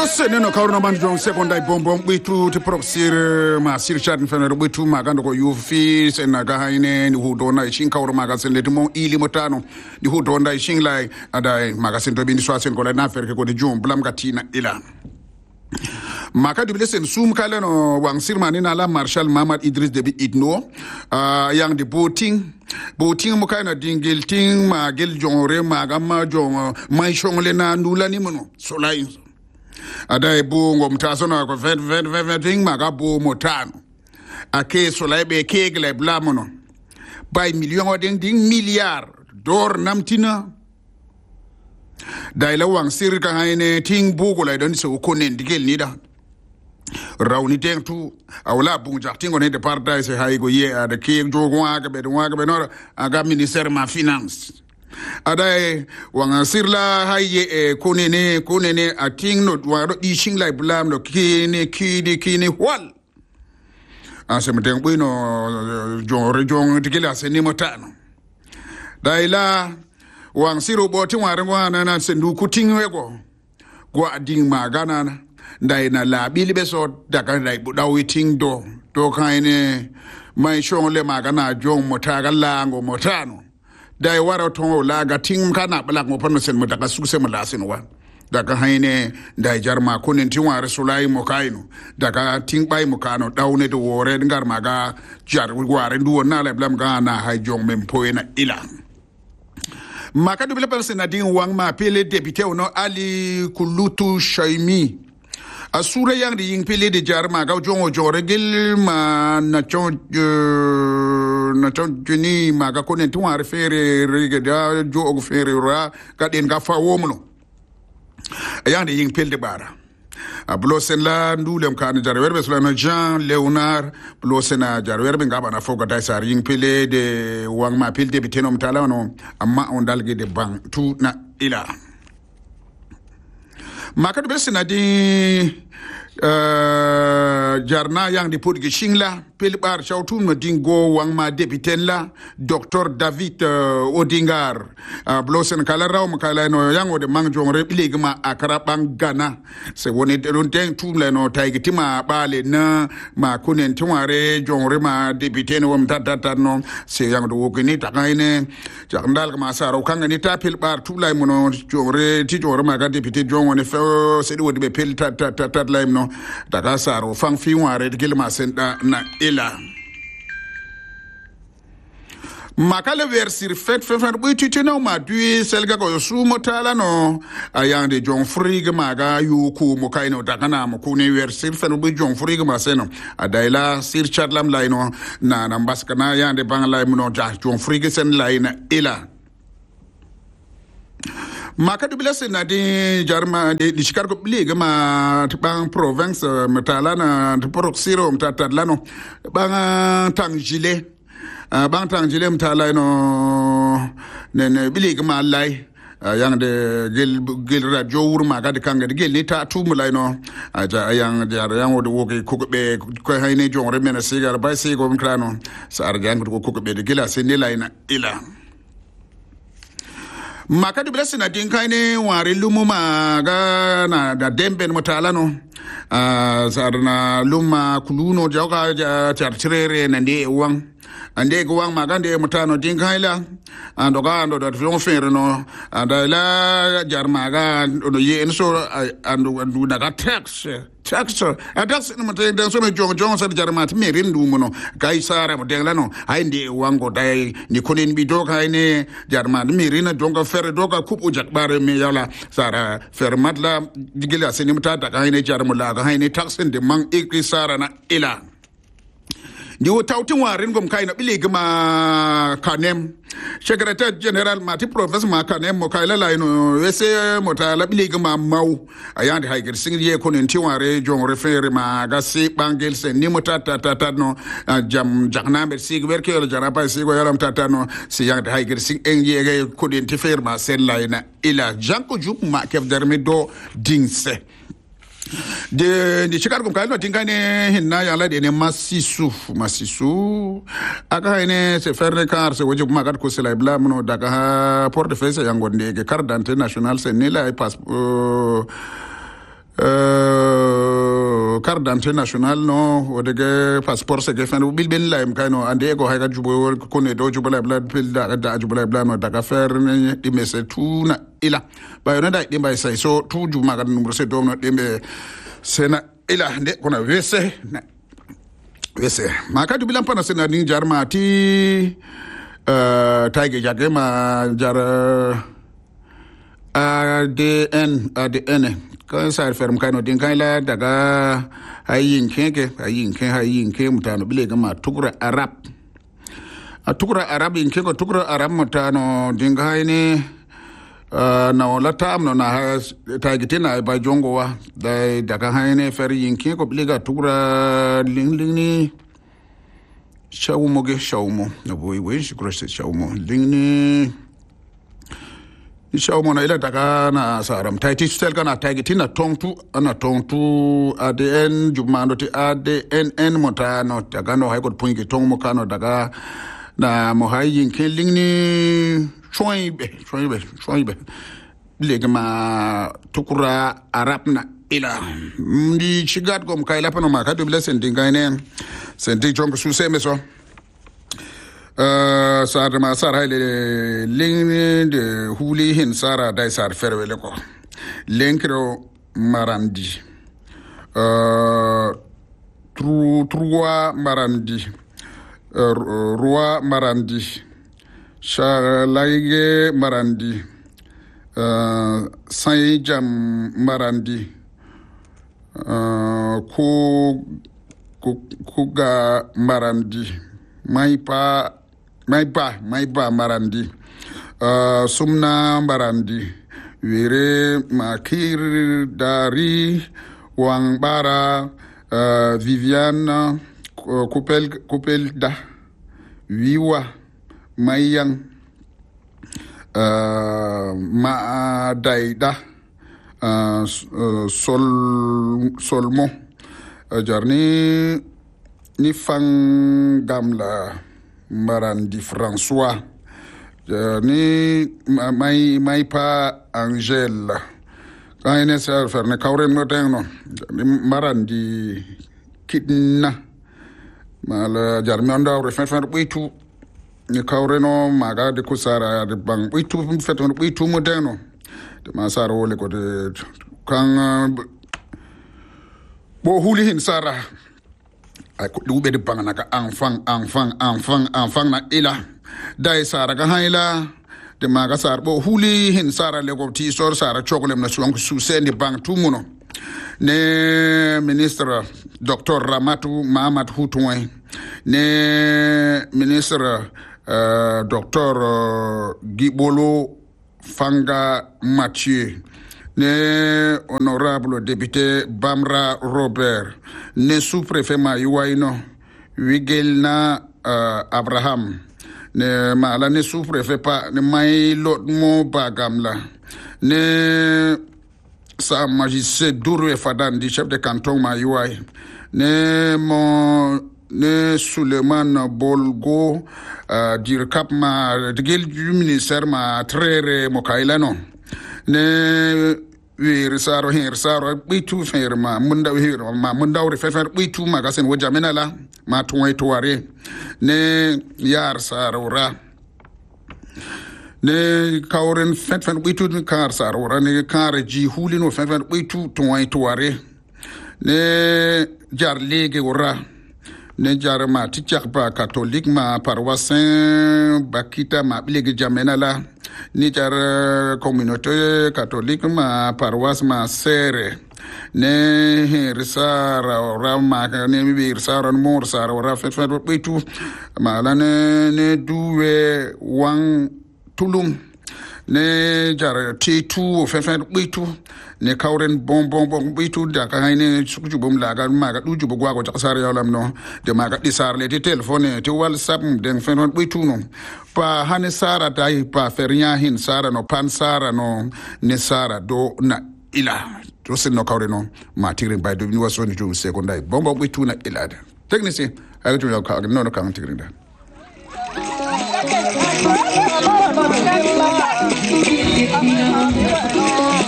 Sene no kaurna manjong sekondai bombom bitu te proxir ma sir chat fenero bitu magando ko yufi sena ga haine ni hudona shin kaur magasin le mo ili motano ni hudona shin lai adai magasin to bini swasen ko la na fer ko de jom blam gatina ila maka dubile sen sum kala no wang sirmani na la Marshal Mamad Idris Deby Itno yang de boting mo kana dingel ting ma gel jongre ma gamma jong mai shongle na ndula ni mono solai adai bu ngom tasona ko vet ting ma ga bu motano ake solai be kegle bla mono bay million o ding milliard dor namtina dai la wang sir ka haine ting bu ko la don so ko nen digel ni da rawni ten tu awla bunja tingo ne de paradise hay go ye ada ke jogo waga be no aga ministère ma finance ada wanga sirla haye konene aking no waro di sing lai blam no kini wal asem ten buino jong tikela se ni motano dai la wang siro boti warangwana na sendu kutingwe go ading magana dai na la bilibe so daga dai budawi ting do kaine mai shongle magana jong motaga lango motano dai waro to la ga ting kana bala mo pano sen mutaka sukse mulasin wa daga haine dai jarma kunin tin wa rasulai mo kaino daga ting bai mo kano dawne do wore ngar maga jar ware ndu na la blam ga na hay jong mem poena ila maka dubile persona din wang ma pele député ono Ali Kulutu Shaimi asura yang di ying pele de jarma ga jongo joregil ma na chon juni ma ga konen tuwa refere regeda jo og fere ra ga den ga fa womuno yang di ying pele de bara blosen la ndulem kan jarwerbe sulana Jean Leonard blosena jarwerbe ngaba na foga dai sar ying pele de wang ma pele de bitenom talano amma on dalge de bang tu na ila maka de besina di jarna yang di put gishingla pel bar chawtun ma dingo wang ma debiten la Dr David Odingar blosen kala raw ma kala no yang o de mangjong repli ma akara bang gana se woni don ten tumle no taygiti ma bale na ma kunen tumare jongre ma debiten wom tata no se yang do wogini tagaine jangdal ma saro kanga ni tapil bar tulay mono jongre ti jongre ma ga debite jongone fe se do be pel tata lay no daga saro fang fi ware de gilma senda na ila makale versir fet bu titino ma dui selga ko sumo tala no ayang de jong frig maga yuku mo kaino daga na mo kuni versir fet bu jong frig ma seno adaila sir charlam laino na nambaska na yande bang lay mo ja jong frig sen layna ila maka dubila sena di jarma di chicago liga ma bang province metala na proxiro mtata lano bang tangile mtala no ne bilig ma lay yang de gel radio wur ma ga de kanga de gel ni ta tu mulay no aja yang wo de ko be ko hayne jongre mena sigar bay sigo mkrano sa arjang ko be de gela sene layna ila maka dubila sina din kaine ware lumu ma ga na da demben motala no sarna luma kuluno jawga chartrere nande wang ande go wang magande motano din kaila ando ga ando da fion fere no anda la jarmaga no ye enso ando daga tax adas no mate dan so me jong sa jarmat merin du mono kai sara mo dengla no hainde wango dai ni konen bi do kaine jarmat merina donga fere doga kubu jakbare me yala sara fere madla digila senim tata kaine jarmula ga haine taxen de man ikri sara na ila di wotawtin warin gom kayna biligi ma kanem secrétaire général mati professeur ma kanem mo kayla layno wese motala biligi ma maw ayande hayger singriye konen ti ware jong refere ma gasi bangel sen ni motata no jam jagnabe sig werke yo jarapa sigo yaram tata no si yande hayger sing enjege konen ti fer ma sen layna ila janko jup ma kef dermido dingse de Chicago kaino tingane hinna yala de ne masisu aka ine se faire car se wajib magat ko sela bla mono daga porte fesse yangonde ke carte d'identité nationale se ne la passe carte d'identité nationale no wodege passeport sege fen bil ben laim kayno ande go hayga jubo ko ne do jubo la pil da jubo la no daga fer ne di mese tuna ila ba yona da di mbay say so tu ju maga numero se do no dembe sena ila nde kona wese ma ka du bilan pana sena ni jarma ti taige jage ma jar ADN kan sa ferm kano din kan la daga hayin ke mutano bile ga ma tukura arab in ke ko tukura arab mutano din ga ne na wala tam no na tagitina ba jongo wa daga hayne fer yin ke ko bile ga tukura ling ni shawmo no boy shi cross shawmo ling ni shawmo na ila daga na saram taiti stel kana tagitina tontu ADN jumando ti ADN motano daga no hay ko pungi tong mo kano daga na mo hayin keling ni choibe lega ma tukura arab na ila ndi chigat gom kayla pano ma ka do blesen dingainen senti jonko su semeso sar ma sar hayle ling de huli hin sara dai sar ferwele ko lenkro marandi trois marandi roi marandi Charlaige marandi Saint-Jam marandi Kuga marandi Maipa marandi Sumna marandi Were Makir Dari Wangbara Viviane Kupelda Wiwa Mayang Daida Solmo Jarni Nifang Gamla Marandi François Jarni Maipa Angèle Kaine sa ferne kawren motenno Marandi Kidna Mala jarmi onda refen buitu ni kawreno maga de kusara de bang buitu feton buitu modeno de masara wole ko de kan bo huli hin sara ay ko dube de bang naka enfant na ila dai sara ga hayla de maga sar bo huli hin sara le ko ti sor sara chokolem na suwan su sendi bang tumuno ne ministre Dr. Ramatu Mahamat Houtouen ne ministre Dr. Gibolo Fanga Mathieu ne honorable député Bamra Robert ne sous-préfet Mayuaino Wigelna Abraham ne mala ne sous-préfet pa ne may lot mo bagamla ne sa magistrat Dourou Fadandi chef de canton Mayuai ne Suleiman Bolgo dirkap ma digel du ministère ma trere mo kailano ne wirsaro hirsaro bitu ferma munda refer bitu magasin wajamenala ma tuwai tuware ne yar sarora ne kawren fen bitu kar sarora ne kar ji hulino fen bitu tuwai tuware ne jar lege wora ne jar ma tichak ba catholique ma paroissin bakita ma lege jamenala ni jar communauté catholique ma paroisse ma sere ne hirsara ora ma ne hirsara mor sara ora fen bitu ma la ne duwe wang tulum ne jar T2 fen bitu ne kawren bon bitu da ka hayne suku bom laga maga duju bo gwago jakasar yalam no de maga disar le telephone te whatsapp den fen bitu no pa hane sara dai pa fernya hin sara no pan sara no ne sara do na ila to sen no kawren no matirin bay do ni waso ni to secondary bon bitu na ila da technicien ay to ka no kan tirin da Okay.